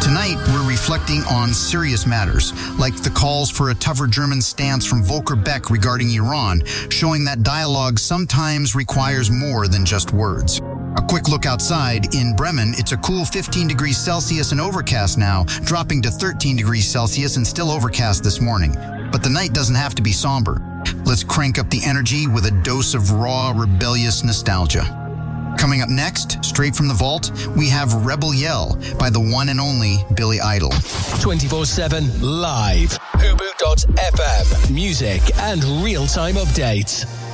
Tonight, we're reflecting on serious matters, like the calls for a tougher German stance from Volker Beck regarding Iran, showing that dialogue sometimes requires more than just words. A quick look outside. In Bremen, it's a cool 15 degrees Celsius and overcast now, dropping to 13 degrees Celsius and still overcast this morning. But the night doesn't have to be somber. Let's crank up the energy with a dose of raw, rebellious nostalgia. Coming up next, straight from the vault, we have Rebel Yell by the one and only Billy Idol. 24/7 live. Hubu.fm. Music and real-time updates.